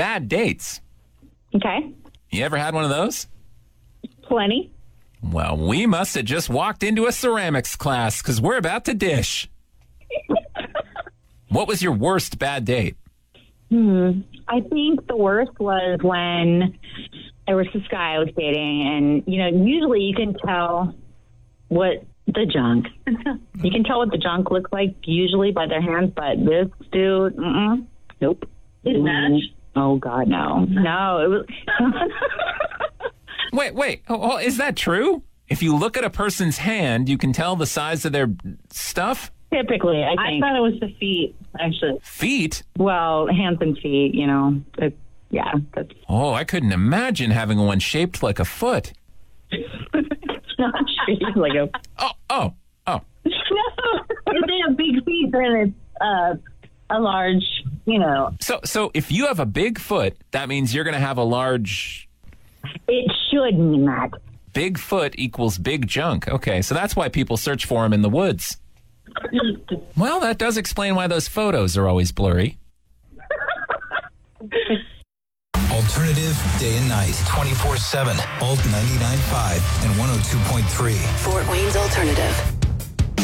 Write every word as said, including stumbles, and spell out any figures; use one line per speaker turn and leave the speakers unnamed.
bad dates.
Okay.
You ever had one of those?
Plenty.
Well, we must have just walked into a ceramics class because we're about to dish. What was your worst bad date?
Hmm. I think the worst was when there was this guy I was dating, and, you know, usually you can tell what the junk. You can tell what the junk looks like usually by their hands, but this dude, mm-mm, nope.
Didn't match?
Oh, God, no. No, it was...
Wait, wait. Oh, oh, is that true? If you look at a person's hand, you can tell the size of their stuff?
Typically, I
I
think.
thought it was the feet, actually.
Feet?
Well, hands and feet, you know. It, yeah. That's
Oh, I couldn't imagine having one shaped like a foot.
not shaped like a...
Oh, oh, oh.
No, if they have big feet, then it's uh, a large, you know.
So, so if you have a big foot, that means you're going to have a large...
It should mean that.
Big foot equals big junk. Okay, so that's why people search for them in the woods. Well, that does explain why those photos are always blurry.
Alternative day and night, twenty-four seven, Alt ninety-nine point five and one oh two point three.
Fort Wayne's Alternative.